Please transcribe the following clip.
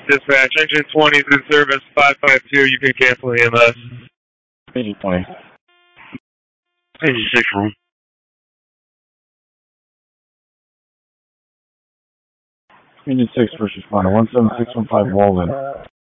Dispatch, engine 20 is in service, 552, you can cancel EMS. Engine 20. Engine 6 room. Engine 6 first responder, 17615 Walden.